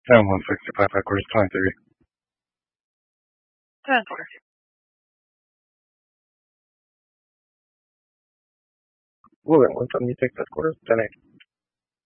Down 165 headquarters, 23. 10-4. Logan, what's up? You take headquarters, 10-8.